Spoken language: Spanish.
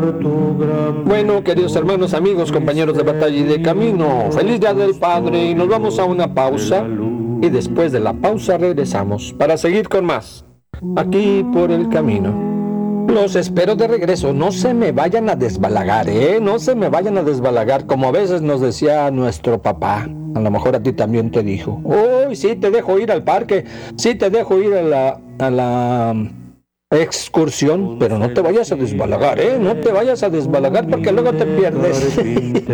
Bueno, queridos hermanos, amigos, compañeros de batalla y de camino, feliz Día del Padre, y nos vamos a una pausa y después de la pausa regresamos para seguir con más aquí por el camino. Los espero de regreso, no se me vayan a desbalagar, no se me vayan a desbalagar, como a veces nos decía nuestro papá. A lo mejor a ti también te dijo, uy, sí te dejo ir al parque, sí te dejo ir a la excursión, pero no te vayas a desbalagar, no te vayas a desbalagar porque luego te pierdes.